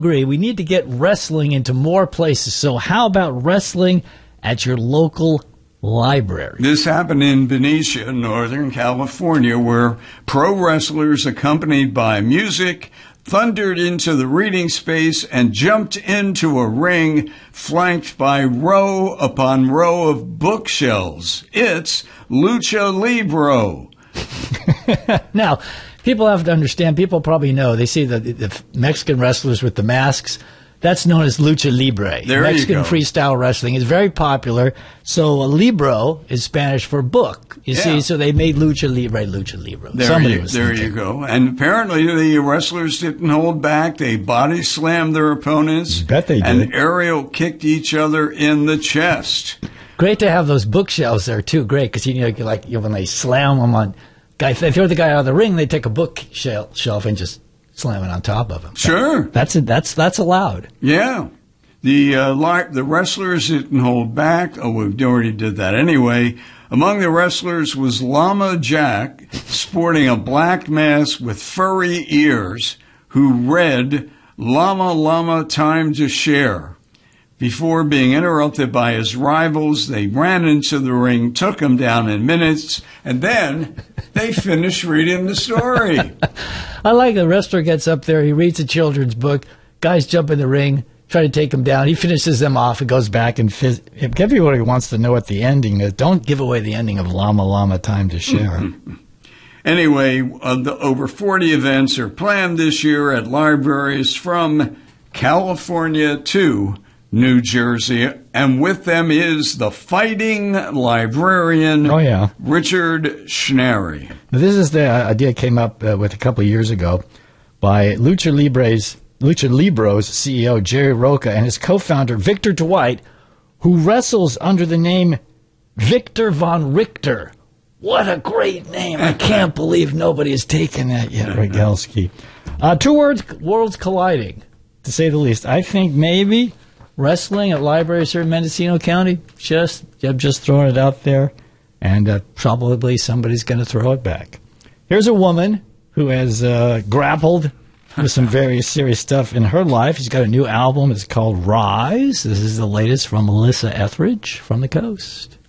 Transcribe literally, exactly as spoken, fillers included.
agree. We need to get wrestling into more places. So how about wrestling at your local library? This happened in Benicia, Northern California, where pro wrestlers accompanied by music thundered into the reading space and jumped into a ring flanked by row upon row of bookshelves. It's Lucha Libre. Now, people have to understand, people probably know, they see the, the Mexican wrestlers with the masks. That's known as Lucha Libre. There Mexican you go. freestyle wrestling is very popular. So a libro is Spanish for book. You Yeah. see, so they made Lucha Libre Lucha Libre. There, Somebody you, was there thinking. you go. And apparently the wrestlers didn't hold back. They body slammed their opponents. Bet they did. And aerial kicked each other in the chest. Great to have those bookshelves there, too. Great, because, you know, like you know, when they slam them on, guy, they throw the guy out of the ring, they take a bookshelf shelf and just slam it on top of him. Sure. That's it. That's that's allowed. Yeah. The uh, li- the wrestlers didn't hold back. Oh, we already did that anyway. Among the wrestlers was Llama Jack, sporting a black mask with furry ears, who read, "Llama, llama, time to share." Before being interrupted by his rivals, they ran into the ring, took him down in minutes, and then they finished reading the story. I like the wrestler gets up there, he reads a children's book, guys jump in the ring, try to take him down, he finishes them off and goes back and phys- if everybody wants to know what the ending is, don't give away the ending of Llama Llama Time to Share. Anyway, uh, the, over forty events are planned this year at libraries from California to New Jersey, and with them is the fighting librarian, Oh, yeah. Richard Schnary. Now, this is the idea came up uh, with a couple of years ago by Lucha Libre's Lucha Libro's C E O Jerry Roca and his co-founder Victor Dwight, who wrestles under the name Victor Von Richter. What a great name! I can't believe nobody has taken that yet, Rogalski. Uh, two words, worlds colliding, to say the least. I think maybe wrestling at libraries here in Mendocino County. Just, I'm just throwing it out there, and uh, probably somebody's going to throw it back. Here's a woman who has uh, grappled with some very serious stuff in her life. She's got a new album. It's called Rise. This is the latest from Melissa Etheridge from the Coast.